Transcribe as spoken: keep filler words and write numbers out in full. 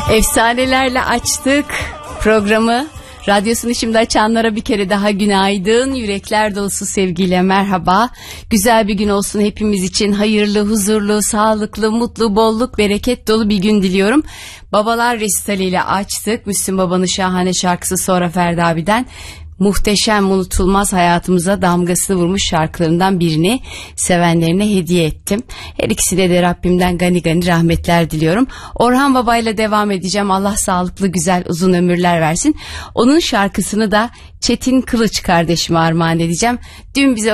Efsanelerle açtık programı. Radyosunu şimdi açanlara bir kere daha günaydın. Yürekler dolusu sevgiyle merhaba. Güzel bir gün olsun hepimiz için. Hayırlı, huzurlu, sağlıklı, mutlu, bolluk, bereket dolu bir gün diliyorum. Babalar resitaliyle açtık. Müslüm Baba'nın şahane şarkısı, sonra Ferdi abiden muhteşem, unutulmaz, hayatımıza damgasını vurmuş şarkılarından birini sevenlerine hediye ettim. Her ikisine de Rabbimden gani gani rahmetler diliyorum. Orhan Baba ile devam edeceğim. Allah sağlıklı, güzel, uzun ömürler versin. Onun şarkısını da Çetin Kılıç kardeşime armağan edeceğim. Dün bize